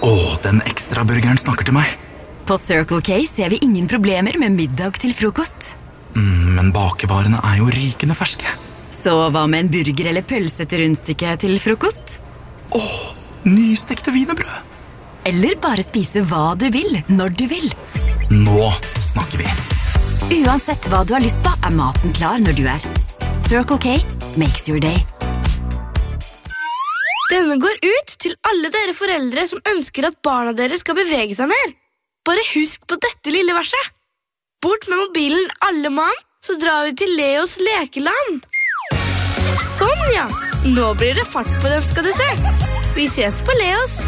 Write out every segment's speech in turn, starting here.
Den ekstra burgeren snakker til meg. På Circle K ser vi ingen problemer med middag til frokost. Men bakevarene jo rykende ferske. Så hva med en burger eller pølse til rundstykke til frokost? Nystekte wienerbrød. Eller bare spise hva du vil, når du vil. Nå snakker vi. Uansett hva du har lyst på, maten klar når du Circle K makes your day. Denne går ut til alle dere foreldre som ønsker at barna deres skal bevege seg mer. Bare husk på dette lille verset. Bort med mobilen alle mann, så drar vi til Leos lekeland. Sånn ja, nå blir det fart på dem skal du se. Vi ses på Leos.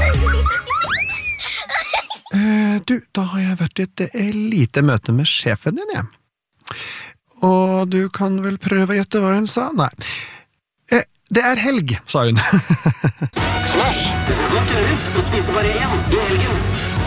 Da har jeg vært i et lite møte med sjefen din, Og du kan vel prøve å gjette hva hun sa? Nei. Det helg, sa hun. Smash! Det skal godt gjøres å spise bare én i helgen.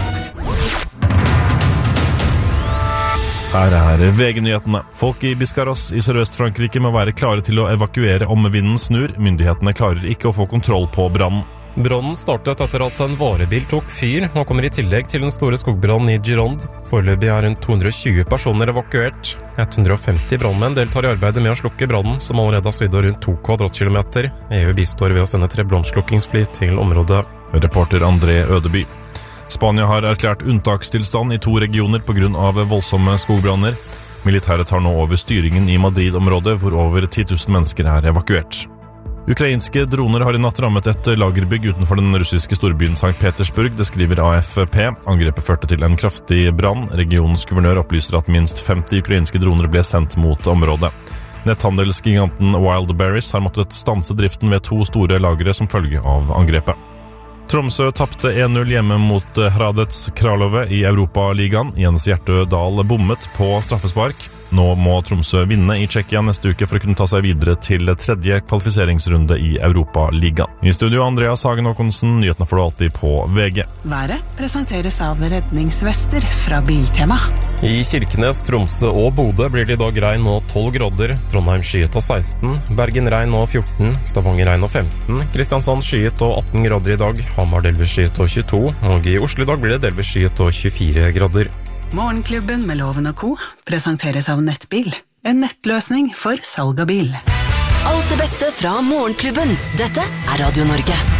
Her VG-nyhetene. Folk i Biscarrosse i Sørvest-Frankrike må være klare til å evakuere om vinden snur. Myndighetene klarer ikke å få kontroll på brannen. Brannen startet etter at en varebil tok fyr, og kommer i tillegg til den store skogbrannen i Gironde. Foreløpig rundt 220 personer evakuert. 150 brannmenn deltar i arbeidet med å slukke brannen, som allerede har svidd rundt 2 kvadratkilometer. EU bistår ved å sende 3 brannslukkingsfly til området. Reporter André Ødeby. Spania har erklært unntakstilstand i 2 regioner på grunn av voldsomme skogbranner. Militæret tar nå over styringen i Madrid-området, hvor over 10 000 mennesker evakuert. Ukrainske droner har i natt rammet et lagerbygg utenfor den russiske storbyen St. Petersburg, det skriver AFP. Angrepet førte til en kraftig brann. Regionens guvernør opplyser at minst 50 ukrainske droner ble sendt mot området. Netthandelsgiganten Wildberries har måttet stanse driften ved 2 store lagre som følge av angrepet. Tromsø tapte 1-0 hjemme mot Hradec Kralove i Europaligaen. Jens Hjertø Dahl bommet på straffespark. Nå må Tromsø vinne i Tsjekkia neste uke for å kunne ta seg videre til 3. kvalifiseringsrunde i Europaligaen. I studio Andreas Hagen Håkonsen, nyhetene får du alltid på VG. Været presenteres av redningsvester fra Biltema. I Kirkenes, Tromsø og Bodø blir det i dag regn og 12 grader. Trondheim skyet og 16, Bergen regn og 14, Stavanger regn og 15, Kristiansand skyet og 18 grader i dag, Hamar delvis skyet og 22, og i Oslo i dag blir det delvis skyet og 24 grader. Morgenklubben med Loven og Co. presenteres av Nettbil, en nettløsning for salg av bil. Alt det beste fra Morgenklubben. Dette Radio Norge.